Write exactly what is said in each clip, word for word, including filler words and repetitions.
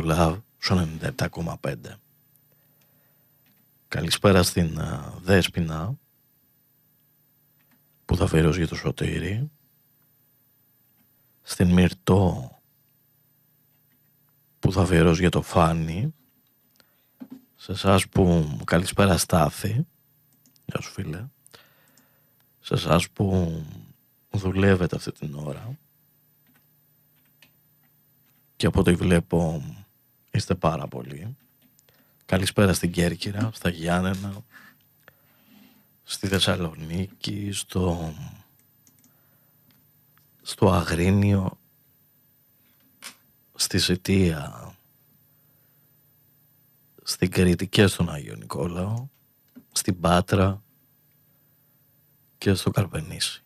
το Love στο ενενήντα επτά κόμμα πέντε. Καλησπέρα στην uh, Δέσποινα που θα αφιερώσει για το Σωτήρι, στην Μυρτώ που θα αφιερώσει για το Φάνη, σε εσάς που καλησπέρα Στάθη, γεια σου φίλε, σε εσάς που δουλεύετε αυτή την ώρα και από ό,τι βλέπω είστε πάρα πολλοί. Καλησπέρα στην Κέρκυρα, στα Γιάννενα, στη Θεσσαλονίκη, στο, στο Αγρίνιο, στη Σιτία, στην Κρήτη και στον Άγιο Νικόλαο, στην Πάτρα και στο Καρπενήσι.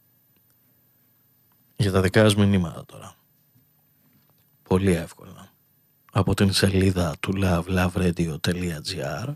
Για τα δικά σας μηνύματα τώρα. Πολύ εύκολα. Από την σελίδα του loveloveradio.gr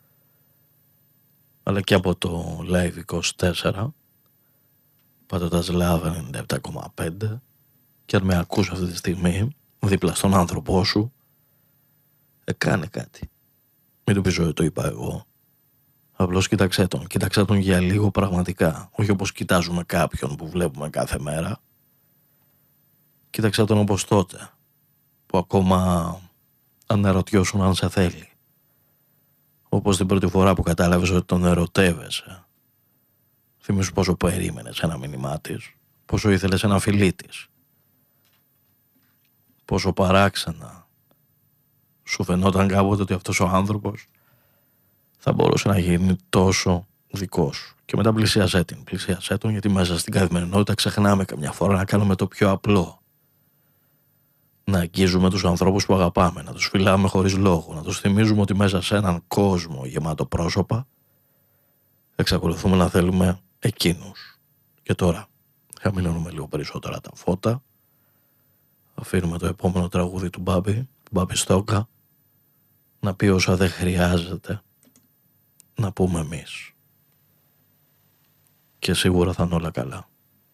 αλλά και από το Live είκοσι τέσσερα πατώντας Love ενενήντα επτά κόμμα πέντε και αν με ακούς αυτή τη στιγμή δίπλα στον άνθρωπό σου, ε, κάνε κάτι. Μην του πεις ότι το είπα εγώ. Απλώς κοίταξέ τον. Κοίταξέ τον για λίγο πραγματικά. Όχι όπως κοιτάζουμε κάποιον που βλέπουμε κάθε μέρα. Κοίταξέ τον όπως τότε, που ακόμα αναρωτιώσουν αν σε θέλει. Όπως την πρώτη φορά που κατάλαβες ότι τον ερωτεύεσαι. Θυμήσου πόσο περίμενες ένα μήνυμά της, πόσο ήθελες ένα φιλί της, πόσο παράξενα σου φαινόταν κάποτε ότι αυτός ο άνθρωπος θα μπορούσε να γίνει τόσο δικός σου. Και μετά πλησίασέ την, πλησίασέ τον, γιατί μέσα στην καθημερινότητα ξεχνάμε καμιά φορά να κάνουμε το πιο απλό. Να αγγίζουμε τους ανθρώπους που αγαπάμε, να τους φιλάμε χωρίς λόγο, να τους θυμίζουμε ότι μέσα σε έναν κόσμο γεμάτο πρόσωπα εξακολουθούμε να θέλουμε εκείνους. Και τώρα χαμηλώνουμε λίγο περισσότερα τα φώτα, αφήνουμε το επόμενο τραγούδι του Μπάμπη, του Μπάμπη Στόκα, να πει όσα δεν χρειάζεται να πούμε εμείς. Και σίγουρα θα είναι όλα καλά.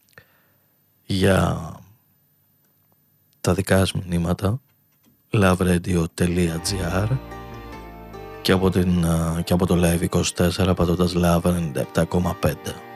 Για τα δικά σας μηνύματα loveradio.gr και από, την, και από το Live είκοσι τέσσερα πατώντας Love ενενήντα επτά κόμμα πέντε.